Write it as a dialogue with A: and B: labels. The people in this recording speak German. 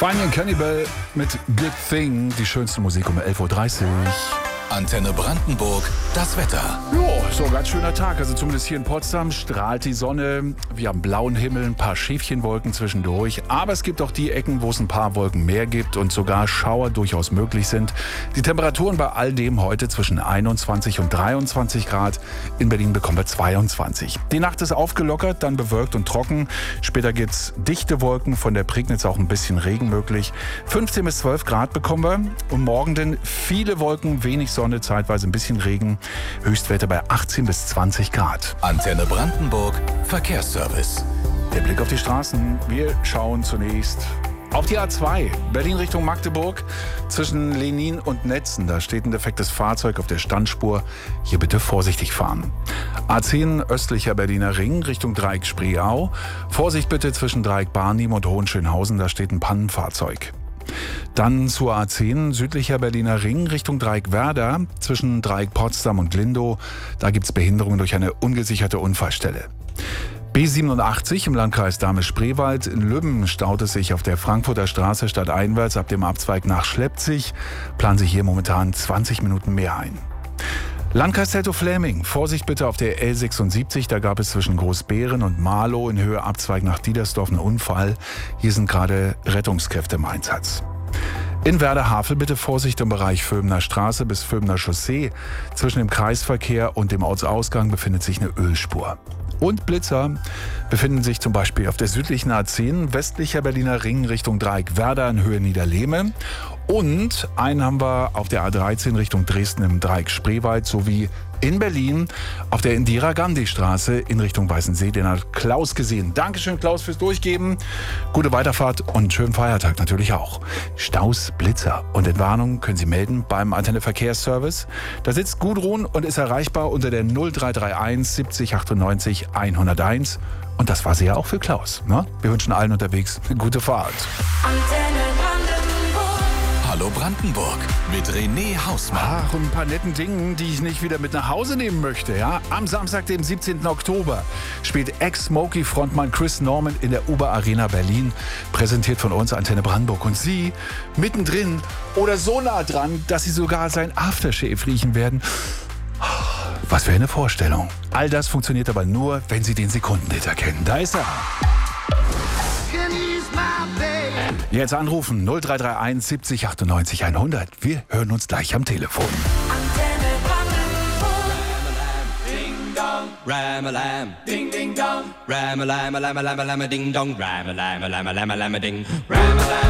A: Fine Cannibal mit Good Thing, die schönste Musik um 11.30 Uhr.
B: Antenne Brandenburg, das Wetter.
A: Jo, so ein ganz schöner Tag. Also zumindest hier in Potsdam strahlt die Sonne. Wir haben blauen Himmel, ein paar Schäfchenwolken zwischendurch. Aber es gibt auch die Ecken, wo es ein paar Wolken mehr gibt und sogar Schauer durchaus möglich sind. Die Temperaturen bei all dem heute zwischen 21 und 23 Grad. In Berlin bekommen wir 22. Die Nacht ist aufgelockert, dann bewölkt und trocken. Später gibt's dichte Wolken, von der Prignitz auch ein bisschen Regen möglich. 15 bis 12 Grad bekommen wir. Und morgen denn viele Wolken, wenig Sonne, zeitweise ein bisschen Regen. Höchstwerte bei 18 bis 20 Grad.
B: Antenne Brandenburg, Verkehrsservice.
A: Der Blick auf die Straßen. Wir schauen zunächst auf die A2, Berlin Richtung Magdeburg, zwischen Lenin und Netzen. Da steht ein defektes Fahrzeug auf der Standspur. Hier bitte vorsichtig fahren. A10 östlicher Berliner Ring Richtung Dreieck Spreeau. Vorsicht bitte zwischen Dreieck Barnim und Hohenschönhausen, da steht ein Pannenfahrzeug. Dann zur A10 südlicher Berliner Ring Richtung Dreieck Werder, zwischen Dreieck Potsdam und Lindow. Da gibt es Behinderungen durch eine ungesicherte Unfallstelle. B87 im Landkreis Dahme-Spreewald. In Lübben staut es sich auf der Frankfurter Straße stadteinwärts ab dem Abzweig nach Schleppzig. Planen sich hier momentan 20 Minuten mehr ein. Landkreis Teltow-Fläming. Vorsicht bitte auf der L76. Da gab es zwischen Großbeeren und Marlow in Höhe Abzweig nach Diedersdorf einen Unfall. Hier sind gerade Rettungskräfte im Einsatz. In Werder-Havel bitte Vorsicht im Bereich Vöbener Straße bis Vöbener Chaussee. Zwischen dem Kreisverkehr und dem Ortsausgang befindet sich eine Ölspur. Und Blitzer befinden sich zum Beispiel auf der südlichen A10 westlicher Berliner Ring Richtung Dreieck Werder in Höhe Niederlehme. Und einen haben wir auf der A13 Richtung Dresden im Dreieck Spreewald sowie in Berlin auf der Indira-Gandhi-Straße in Richtung Weißensee. Den hat Klaus gesehen. Dankeschön, Klaus, fürs Durchgeben. Gute Weiterfahrt und schönen Feiertag natürlich auch. Staus, Blitzer und Entwarnung können Sie melden beim Antenne Verkehrsservice. Da sitzt Gudrun und ist erreichbar unter der 0331 70 98 101. Und das war sie ja auch für Klaus. Ne? Wir wünschen allen unterwegs eine gute Fahrt.
B: Hallo Brandenburg mit René Hausmann.
A: Ach, und ein paar netten Dingen, die ich nicht wieder mit nach Hause nehmen möchte. Ja? Am Samstag, dem 17. Oktober, spielt Ex-Smokey-Frontmann Chris Norman in der Uber Arena Berlin. Präsentiert von uns Antenne Brandenburg. Und Sie mittendrin oder so nah dran, dass Sie sogar sein Aftershave riechen werden. Was für eine Vorstellung. All das funktioniert aber nur, wenn Sie den Sekundenliter kennen. Da ist er. Jetzt anrufen 0331 70 98 100. Wir hören uns gleich am Telefon.
C: Ram-a-lam, ding ding dong. Ram-a-lam, lam-a-lam, lam-a-ding dong. Ram-a-lam, lam-a-lam, lam-a-ding. Ram-a-lam.